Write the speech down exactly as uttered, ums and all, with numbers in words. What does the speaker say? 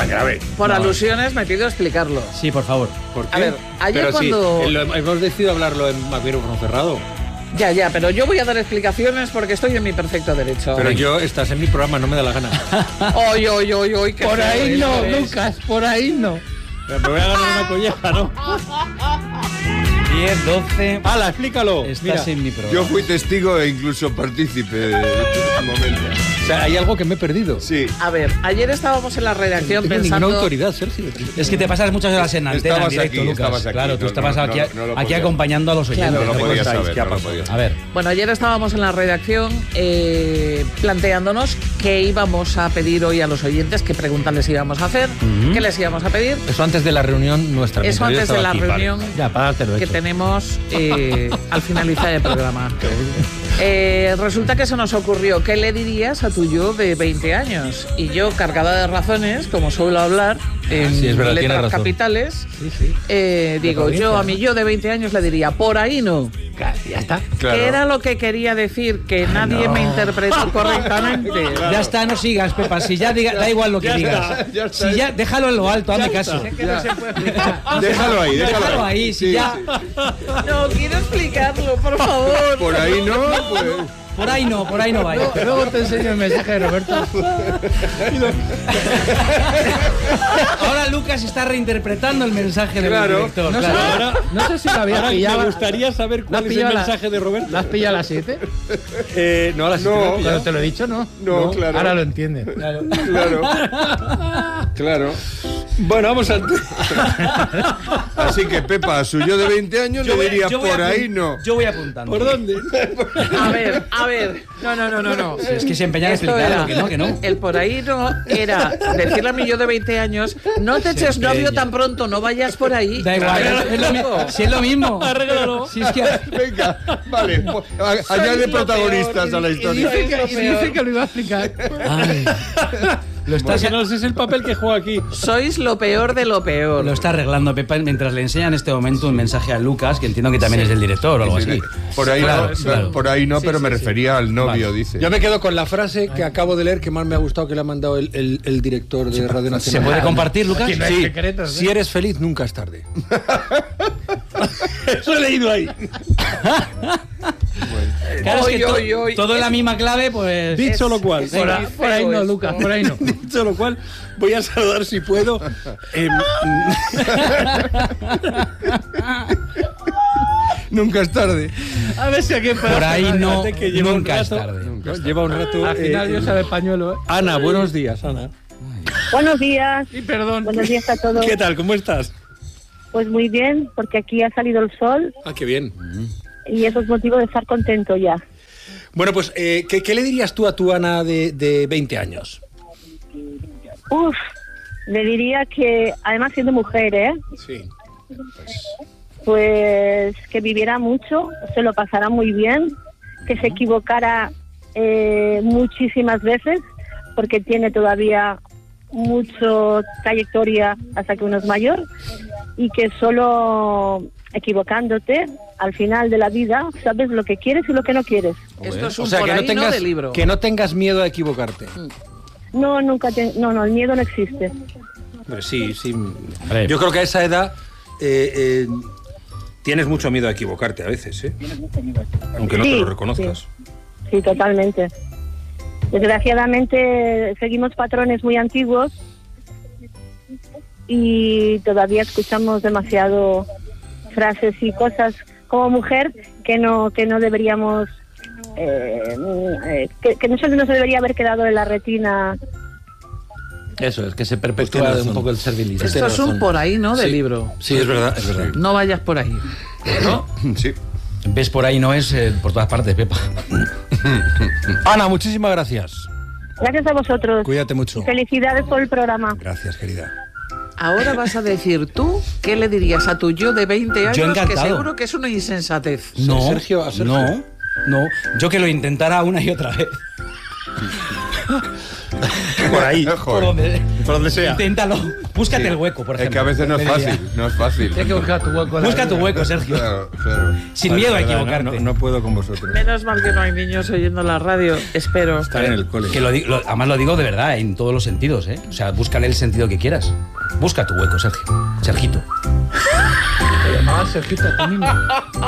grave. Por no. alusiones me pido explicarlo. Sí, por favor. ¿Por qué? A ver, ayer pero cuando... Sí, lo, hemos decidido hablarlo en micrófono cerrado. Ya, ya, pero yo voy a dar explicaciones porque estoy en mi perfecto derecho. Pero yo, estás en mi programa, no me da la gana. Oy, oy, oy, oy, qué Por ahí feo no, eres. Lucas, por ahí no. Me voy a ganar una colleja, ¿no? diez, doce... ¡Hala, explícalo! Estás Mira, en mi programa. Yo fui testigo e incluso partícipe de este momento. o sea, hay algo que me he perdido. Sí. A ver, ayer estábamos en la redacción No tengo pensando... ninguna autoridad, Sergio. Es que te pasas muchas horas en antena, en Estabas directo, aquí, Lucas. estabas aquí. Claro, tú No, estabas no, aquí, no, no lo aquí podía. acompañando a los oyentes. Claro. No lo ¿Qué podía contáis? saber, ¿Qué ha no lo pasado? podía. A ver, Bueno, ayer estábamos en la redacción eh, planteándonos qué íbamos a pedir hoy a los oyentes, qué preguntas les íbamos a hacer, Ujú. qué les íbamos a pedir. Eso antes de la reunión nuestra. Eso mientras yo antes de estaba la aquí, vale. reunión ya, pártelo que hecho. tenemos eh, al finalizar el programa. Eh, resulta que se nos ocurrió, ¿qué le dirías a tu yo de veinte años? Y yo, cargada de razones, como suelo hablar en Sí, es verdad, tiene letras razón. capitales, Sí, sí. eh, digo, provincia, yo a ¿no? mi yo de veinte años le diría, por ahí no. Ya está. Claro. ¿Qué era lo que quería decir? Que nadie no. me interpretó correctamente. Ya está, no sigas, Pepa. Si ya diga, da igual lo que Ya digas. está, ya está. Si ya, déjalo en lo alto, hazme Ya caso. está. Que no se puede explicar. Déjalo ahí, déjalo, Déjalo ahí, si Sí, ya. sí. No, quiero explicarlo, por favor. Por ahí no, pues. Por ahí no, por ahí no vaya. Luego te enseño el mensaje de Roberto. Ahora Lucas está reinterpretando el mensaje del Claro. director. No sé, claro. Ahora, no sé si lo había ahora pillado. me gustaría saber ¿Lo has cuál es el pillado la- mensaje de Roberto. ¿La has pillado a las siete? Eh, no, a las No. siete me he pillado. Cuando te lo he dicho, no. No, claro. Ahora lo entiendes. Claro. Claro. Claro. Bueno, vamos a... Así que Pepa, a su yo de veinte años Yo le voy- diría yo voy por apun- ahí no. Yo voy apuntando. ¿Por dónde? A ver, a ver. No, no, no, no, no. Si es que se empeñan en Esto explicarlo, era- que no, que no. El por ahí no era decirle a mí yo de veinte años, no te eches novio empeña. tan pronto, no vayas por ahí. Da igual, Pero es, es lo, mi- loco. si es lo mismo. Arréglalo. Si es que... Venga, vale. pues, a- Añade lo protagonistas peor, a la y- y historia. dice- Dice que, y dice que lo iba a explicar. Ay, lo estás, Porque no ese es el papel que juega aquí. Sois lo peor de lo peor. lo está arreglando Pepa mientras le enseña en este momento un mensaje a Lucas, que entiendo que también es del director o algo así. Por ahí Claro, no, claro. por ahí no, pero me refería al novio, dice. Yo me quedo con la frase que acabo de leer que más me ha gustado que le ha mandado el, el- el director de Radio ¿Se Nacional. puede compartir, Lucas? Aquí no hay Sí, secretos, ¿eh? si eres feliz, nunca es tarde. Eso he leído ahí. Claro, es que Oy, to- oy, oy. todo en la misma clave, pues... Dicho lo cual, Por, ahí- por ahí no, Lucas, por ahí no. dicho lo cual, voy a saludar si puedo. em, Nunca es tarde. a ver si aquí Por ahí no, Espérate, que lleva un nunca es rato- tarde. ¿no? Lleva un rato. Al final eh, yo sabe pañuelo, ¿eh? Ana, buenos días, Ana. Buenos días, Y perdón. buenos días a todos. ¿Qué tal? ¿Cómo estás? Pues muy bien, porque aquí ha salido el sol Ah, qué bien. y eso es motivo de estar contento ya. Bueno, pues, eh, ¿qué, qué le dirías tú a tu Ana de, de veinte años? Uf, le diría que, además siendo mujer, ¿eh? Sí. Pues que viviera mucho, se lo pasara muy bien, que se equivocara eh, muchísimas veces, porque tiene todavía mucho trayectoria hasta que uno es mayor, y que solo equivocándote al final de la vida sabes lo que quieres y lo que no quieres. Esto es un O sea, por que ahí no, tengas, de libro. que no tengas miedo a equivocarte. No, nunca, te- no, no, el miedo no existe. Hombre, sí, sí. Hombre. Yo creo que a esa edad eh, eh, tienes mucho miedo a equivocarte a veces, ¿eh? Aunque no Sí, te lo reconozcas. Sí, totalmente. Desgraciadamente seguimos patrones muy antiguos y todavía escuchamos demasiado frases y cosas como mujer que no que no deberíamos eh, eh, que, que no se nos debería haber quedado en la retina. Eso, es que se Pues perpetúa tienes un razón. poco el servilismo. Esto es un por ahí, ¿no? De Sí. libro. Sí, es verdad, es verdad. No vayas por ahí. ¿No? Sí. Ves por ahí no es eh, por todas partes, Pepa. Ana, muchísimas gracias. Gracias a vosotros. Cuídate mucho. Felicidades por el programa. Gracias, querida. Ahora vas a decir tú qué le dirías a tu yo de veinte años, Yo que encantado. seguro que es una insensatez. No, Sergio, a Sergio. no, no. Yo que lo intentara una y otra vez. Por ahí. Por Joder. donde, Por donde sea. Inténtalo. Búscate Sí. el hueco, por Es ejemplo. que a veces no es Le diría. fácil, no es fácil. Tienes que buscar tu hueco. en la Busca tu vida. hueco, Sergio. Claro, claro. Sin miedo a Verdad, equivocarte. No, no, no puedo con vosotros. Menos mal que no hay niños oyendo la radio, espero. Estar en el cole. Que lo, di- lo- además lo digo de verdad, en todos los sentidos, ¿eh? O sea, búscale el sentido que quieras. Busca tu hueco, Sergio. Sergito. Te llamabas Sergito a ti mismo.